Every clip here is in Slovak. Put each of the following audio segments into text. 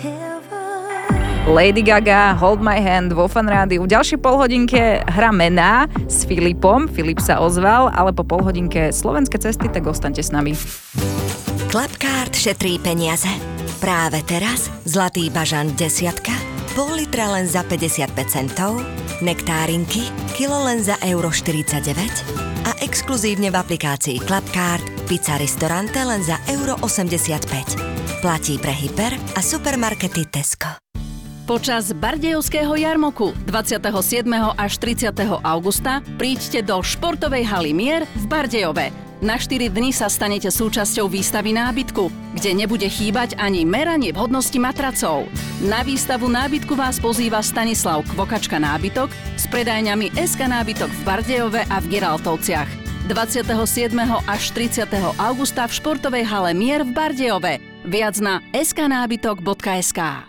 Lady Gaga, Hold My Hand vo Fan Rádiu. V ďalšej polhodinke hra mená s Filipom. Filip sa ozval, ale po polhodinke slovenské cesty, tak ostaňte s nami. Klapkárt šetrí peniaze. Práve teraz zlatý bažant 10, pol litra len za 55 centov, nektárinky, kilo len za €49 a exkluzívne v aplikácii Klapkárt pizza Ristorante len za €85. Platí pre hyper a supermarkety Tesco. Počas Bardejovského jarmoku 27. až 30. augusta príďte do športovej haly Mier v Bardejove. Na 4 dni sa stanete súčasťou výstavy nábytku, kde nebude chýbať ani meranie vhodnosti matracov. Na výstavu nábytku vás pozýva Stanislav Kvokačka nábytok s predajňami SK nábytok v Bardejove a v Geraltovciach. 27. až 30. augusta v športovej hale Mier v Bardejove. Viac na sknábytok.sk.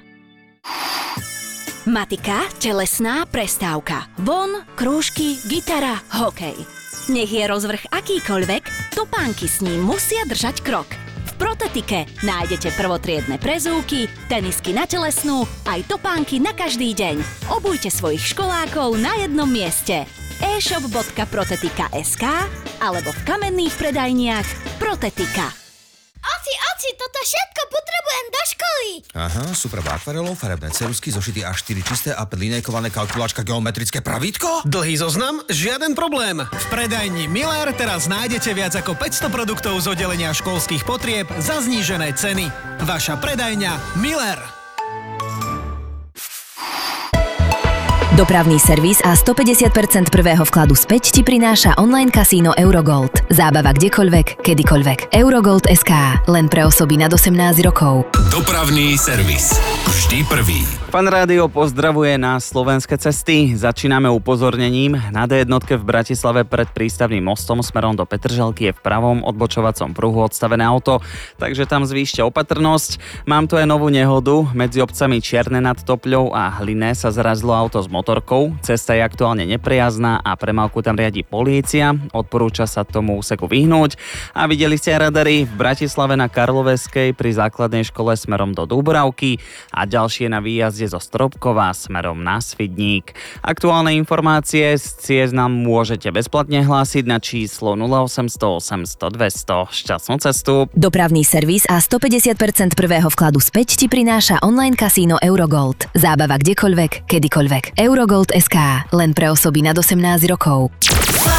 Matika, telesná prestávka. Von, krúžky, gitara, hokej. Nech je rozvrh akýkoľvek, topánky s ním musia držať krok. V Protetike nájdete prvotriedne prezúky, tenisky na telesnú, aj topánky na každý deň. Obujte svojich školákov na jednom mieste. e-shop.protetika.sk alebo v kamenných predajniach Protetika. Oci, toto všetko potrebujem do školy. Aha, súprava akvarelov, farebné ceruzky, zošity A4 čisté a linejkované kalkulačka geometrické pravítko? Dlhý zoznam? Žiaden problém. V predajni Miller teraz nájdete viac ako 500 produktov z oddelenia školských potrieb za znížené ceny. Vaša predajňa Miller. Dopravný servis a 150% prvého vkladu späť ti prináša online kasíno Eurogold. Zábava kdekoľvek, kedykoľvek. Eurogold.sk. Len pre osoby nad 18 rokov. Dopravný servis. Vždy prvý. Fan Rádio pozdravuje na slovenské cesty. Začíname upozornením. Na D1 v Bratislave pred prístavným mostom smerom do Petržalky je v pravom odbočovacom pruhu odstavené auto, takže tam zvýšte opatrnosť. Mám tu aj novú nehodu. Medzi obcami Čierne nad Topľou a Hliné sa zarazilo auto s motorkou. Cesta je aktuálne neprejazná a premávku tam riadi polícia. Odporúča sa tomu úseku vyhnúť. A videli ste aj radary v Bratislave na Karloveskej pri základnej škole smerom do Dúbravky a ďalšie na výjazde zo Stropkova smerom na Svidník. Aktuálne informácie z ciest nám môžete bezplatne hlásiť na číslo 0800 800 200. Šťastnú cestu. Dopravný servis a 150% prvého vkladu späť ti prináša online kasíno Eurogold. Zábava kdekoľvek, kedykoľvek. Eurogold.sk. Len pre osoby nad 18 rokov.